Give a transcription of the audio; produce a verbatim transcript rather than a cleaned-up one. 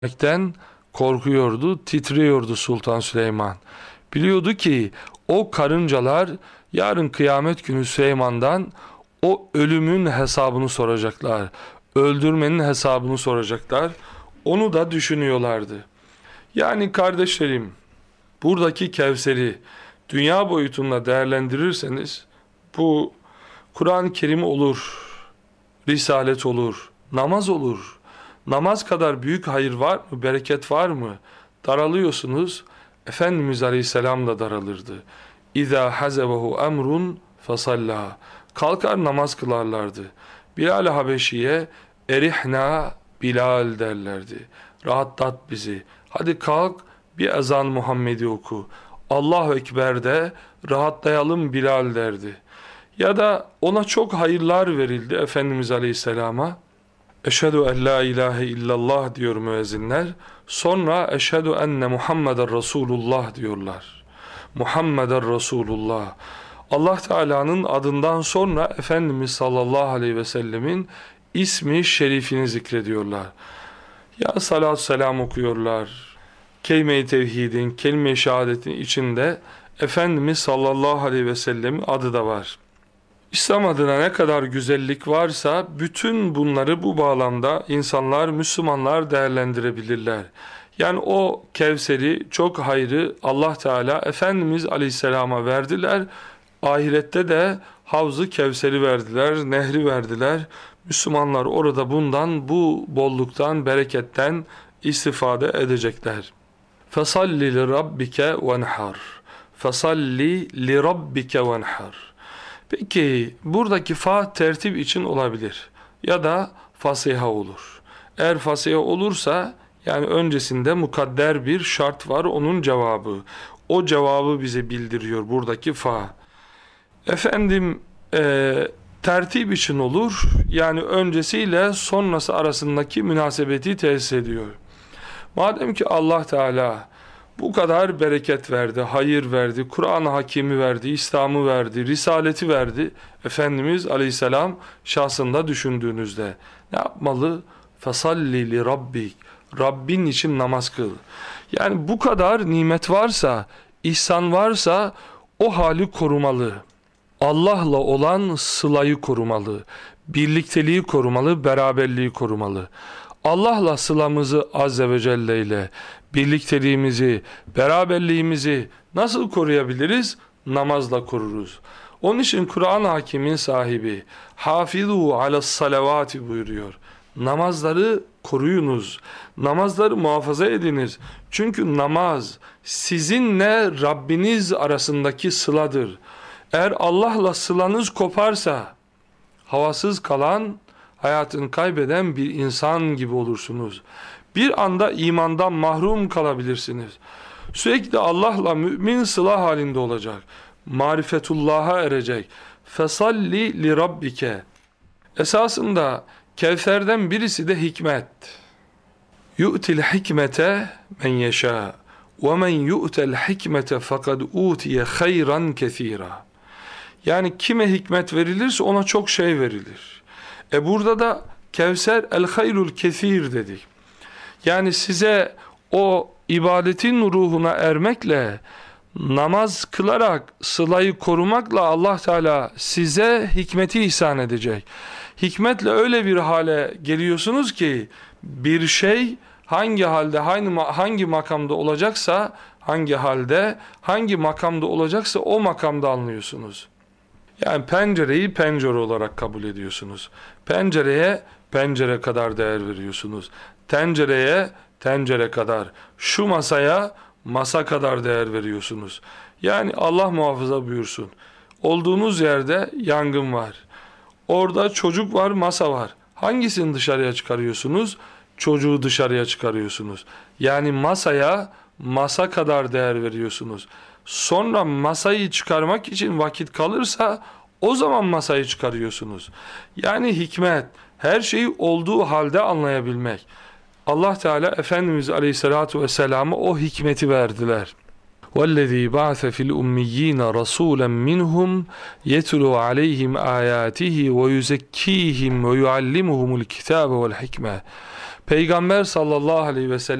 Ölmekten korkuyordu, titriyordu Sultan Süleyman. Biliyordu ki o karıncalar yarın kıyamet günü Süleyman'dan o ölümün hesabını soracaklar. Öldürmenin hesabını soracaklar. Onu da düşünüyorlardı. Yani kardeşlerim, buradaki Kevser'i dünya boyutunda değerlendirirseniz bu Kur'an-ı Kerim olur, Risalet olur, namaz olur. Namaz kadar büyük hayır var mı, bereket var mı? Daralıyorsunuz. Efendimiz Aleyhisselam da daralırdı. İza hazebehu emrun fasalla. Kalkar namaz kılarlardı. Bilal-i Habeşi'ye erihna Bilal derlerdi. Rahatlat bizi. Hadi kalk bir ezan Muhammed'i oku. Allahu Ekber de rahatlayalım Bilal derdi. Ya da ona çok hayırlar verildi Efendimiz Aleyhisselam'a. Eşhedü en la ilahe illallah diyor müezzinler. Sonra eşhedü enne Muhammeden Resulullah diyorlar. Muhammeden Resulullah. Allah Teala'nın adından sonra Efendimiz sallallahu aleyhi ve sellemin ismi şerifini zikrediyorlar. Ya salatü selam okuyorlar. Kelime-i tevhidin, kelime-i şehadetin içinde Efendimiz sallallahu aleyhi ve sellemin adı da var. İslam adına ne kadar güzellik varsa bütün bunları bu bağlamda insanlar, Müslümanlar değerlendirebilirler. Yani o Kevser'i, çok hayrı Allah Teala Efendimiz Aleyhisselam'a verdiler. Ahirette de Havz-ı Kevser'i verdiler, nehri verdiler. Müslümanlar orada bundan, bu bolluktan, bereketten istifade edecekler. فَصَلِّ لِرَبِّكَ وَنْحَرْ فَصَلِّ لِرَبِّكَ وَنْحَرْ Peki buradaki fa tertip için olabilir ya da fasiha olur. Eğer fasiha olursa yani öncesinde mukadder bir şart var, onun cevabı. O cevabı bize bildiriyor buradaki fa. Efendim e, tertip için olur, yani öncesiyle sonrası arasındaki münasebeti tesis ediyor. Madem ki Allah Teala bu kadar bereket verdi, hayır verdi, Kur'an-ı Hakim'i verdi, İslam'ı verdi, Risaleti verdi. Efendimiz Aleyhisselam şahsında düşündüğünüzde ne yapmalı? فَصَلِّ لِرَبِّكَ Rabbin için namaz kıl. Yani bu kadar nimet varsa, ihsan varsa o hali korumalı. Allah'la olan sılayı korumalı, birlikteliği korumalı, beraberliği korumalı. Allah'la sılamızı Azze ve Celle ile, birlikteliğimizi, beraberliğimizi nasıl koruyabiliriz? Namazla koruruz. Onun için Kur'an-ı Hakim'in sahibi "Hafizu alas salavati" buyuruyor. Namazları koruyunuz, namazları muhafaza ediniz. Çünkü namaz sizinle Rabbiniz arasındaki sıladır. Eğer Allah'la sılanız koparsa, havasız kalan, hayatını kaybeden bir insan gibi olursunuz. Bir anda imandan mahrum kalabilirsiniz. Sürekli Allah'la mümin sıla halinde olacak. Marifetullah'a erecek. Fesalli li rabbike. Esasında Kevser'den birisi de hikmet. Yu'til hikmete men yeşâ ve men yu'tel hikmete fekad utiye hayran kethîrâ. Yani kime hikmet verilirse ona çok şey verilir. E burada da Kevser el hayrul kesir dedik. Yani size o ibadetin ruhuna ermekle, namaz kılarak, sılayı korumakla Allah Teala size hikmeti ihsan edecek. Hikmetle öyle bir hale geliyorsunuz ki bir şey hangi halde, hangi, hangi makamda olacaksa, hangi halde, hangi makamda olacaksa o makamda anlıyorsunuz. Yani pencereyi pencere olarak kabul ediyorsunuz. Pencereye pencere kadar değer veriyorsunuz. Tencereye tencere kadar, şu masaya masa kadar değer veriyorsunuz. Yani Allah muhafaza buyursun. Olduğunuz yerde yangın var. Orada çocuk var, masa var. Hangisini dışarıya çıkarıyorsunuz? Çocuğu dışarıya çıkarıyorsunuz. Yani masaya masa kadar değer veriyorsunuz. Sonra masayı çıkarmak için vakit kalırsa o zaman masayı çıkarıyorsunuz. Yani hikmet, her şeyi olduğu halde anlayabilmek. Allah Teala Efendimiz Aleyhisselatü Vesselam'a o hikmeti verdiler. وَالَّذ۪ي بَعْثَ فِي الْاُمِّيِّينَ رَسُولًا مِّنْهُمْ يَتْلُوا عَلَيْهِمْ آيَاتِهِ وَيُزَكِّيهِمْ وَيُعَلِّمُهُمُ الْكِتَابَ وَالْحِكْمَةِ Peygamber sallallahu aleyhi ve sellem